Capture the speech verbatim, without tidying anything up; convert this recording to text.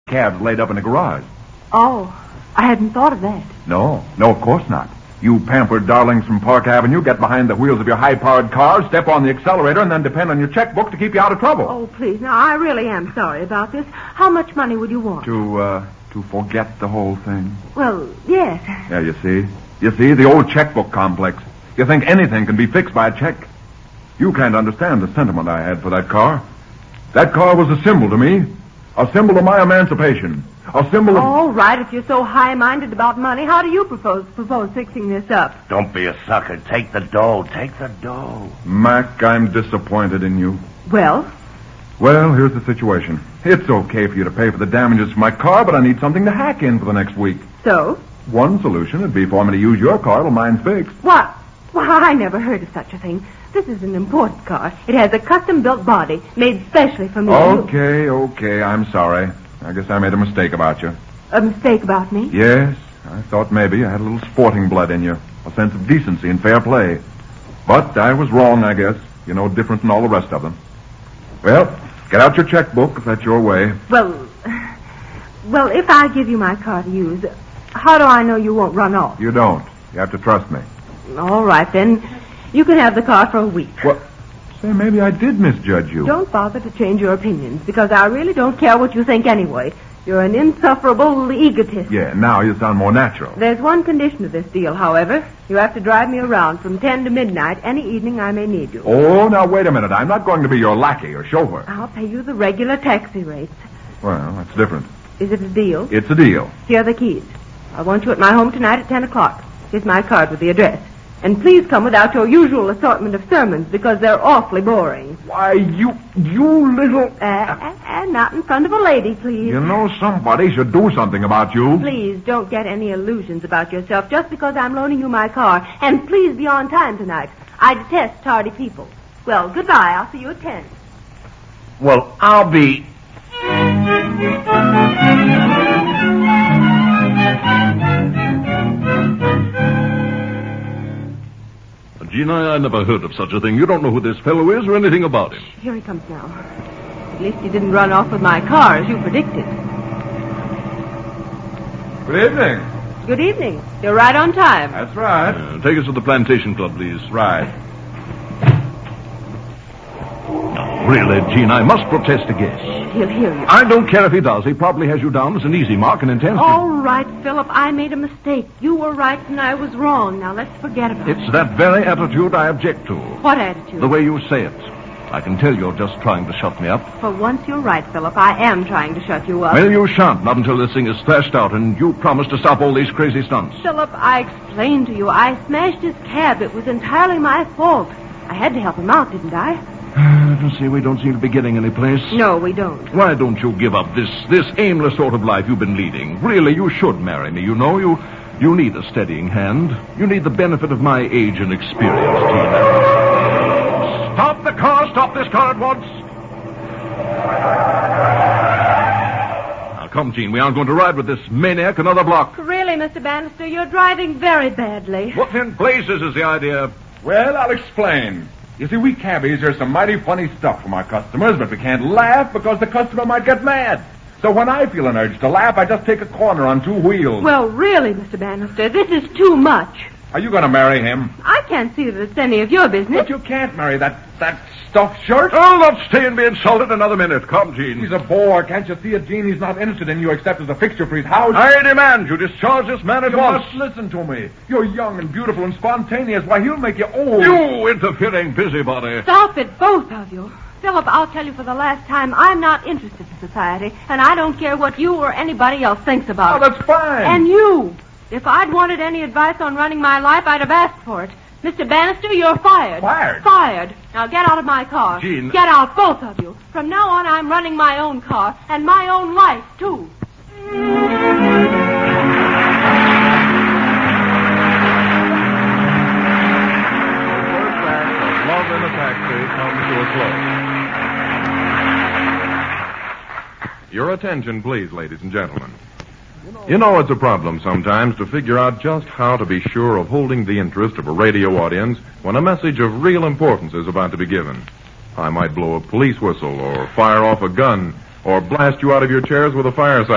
cab's laid up in the garage. Oh, I hadn't thought of that. No, no, of course not. You pampered darlings from Park Avenue get behind the wheels of your high-powered car, step on the accelerator, and then depend on your checkbook to keep you out of trouble. Oh, please. Now, I really am sorry about this. How much money would you want? To, uh, to forget the whole thing? Well, yes. Yeah, you see. You see, the old checkbook complex. You think anything can be fixed by a check. You can't understand the sentiment I had for that car. That car was a symbol to me. A symbol of my emancipation. A symbol of... All right, if you're so high-minded about money, how do you propose propose fixing this up? Don't be a sucker. Take the dough. Take the dough. Mac, I'm disappointed in you. Well? Well, here's the situation. It's okay for you to pay for the damages for my car, but I need something to hack in for the next week. So? One solution would be for me to use your car till mine's fixed. What? Well, I never heard of such a thing. This is an imported car. It has a custom-built body made specially for me. Okay, okay, I'm sorry. I guess I made a mistake about you. A mistake about me? Yes, I thought maybe you had a little sporting blood in you. A sense of decency and fair play. But I was wrong, I guess. You're no different than all the rest of them. Well, get out your checkbook if that's your way. Well, well, if I give you my car to use, how do I know you won't run off? You don't. You have to trust me. All right, then. You can have the car for a week. What? Say, maybe I did misjudge you. Don't bother to change your opinions, because I really don't care what you think anyway. You're an insufferable egotist. Yeah, now you sound more natural. There's one condition to this deal, however. You have to drive me around from ten to midnight any evening I may need you. Oh, now wait a minute. I'm not going to be your lackey or chauffeur. I'll pay you the regular taxi rates. Well, that's different. Is it a deal? It's a deal. Here are the keys. I want you at my home tonight at ten o'clock. Here's my card with the address. And please come without your usual assortment of sermons, because they're awfully boring. Why, you, you little... Uh, uh, uh, not in front of a lady, please. You know somebody should do something about you. Please, don't get any illusions about yourself just because I'm loaning you my car. And please be on time tonight. I detest tardy people. Well, goodbye. I'll see you at ten. Well, I'll be... Gina, I never heard of such a thing. You don't know who this fellow is or anything about him. Here he comes now. At least he didn't run off with my car, as you predicted. Good evening. Good evening. You're right on time. That's right. Uh, take us to the Plantation Club, please. Right. No, really, Gene, I must protest against. He'll hear you. I don't care if he does. He probably has you down as an easy mark and intends to... All right, Philip. I made a mistake. You were right and I was wrong. Now let's forget about it. It's that very attitude I object to. What attitude? The way you say it. I can tell you're just trying to shut me up. For once you're right, Philip. I am trying to shut you up. Well, you shan't, not until this thing is thrashed out and you promise to stop all these crazy stunts. Philip, I explained to you. I smashed his cab. It was entirely my fault. I had to help him out, didn't I? See, we don't seem to be getting any place. No, we don't. Why don't you give up this this aimless sort of life you've been leading? Really, you should marry me, you know. You you need a steadying hand. You need the benefit of my age and experience, Tina. Stop the car! Stop this car at once! Now, come, Gene. We aren't going to ride with this maniac another block. Really, Mister Bannister, you're driving very badly. What in blazes is the idea? Well, I'll explain. You see, we cabbies are some mighty funny stuff from our customers, but we can't laugh because the customer might get mad. So when I feel an urge to laugh, I just take a corner on two wheels. Well, really, Mister Bannister, this is too much. Are you going to marry him? I can't see that it's any of your business. But you can't marry that, that stuffed shirt. Oh, not stay and be insulted another minute. Come, Gene. He's a bore. Can't you see it, Gene? He's not interested in you except as a fixture for his house. I demand you discharge this man at you once. You must listen to me. You're young and beautiful and spontaneous. Why, he'll make you old. You interfering busybody. Stop it, both of you. Philip, I'll tell you for the last time, I'm not interested in society, and I don't care what you or anybody else thinks about it. Oh, that's fine. And you. If I'd wanted any advice on running my life, I'd have asked for it. Mister Bannister, you're fired. Fired? Fired. Now get out of my car. Gene. Get out, both of you. From now on, I'm running my own car, and my own life, too. Love in a Taxi comes to a close. Your attention, please, ladies and gentlemen. You know, it's a problem sometimes to figure out just how to be sure of holding the interest of a radio audience when a message of real importance is about to be given. I might blow a police whistle or fire off a gun or blast you out of your chairs with a fire siren.